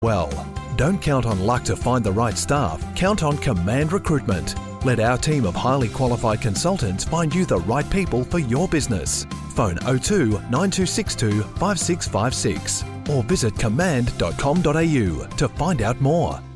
Well, don't count on luck to find the right staff. Count on Command Recruitment. Let our team of highly qualified consultants find you the right people for your business. Phone 02 9262 5656 or visit command.com.au to find out more.